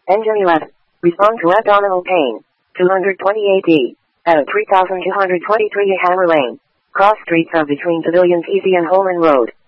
Engine 11. Respond to abdominal pain. 228E. At 3223 Hammer Lane. Cross streets are between Pavilions Easy and Holman Road.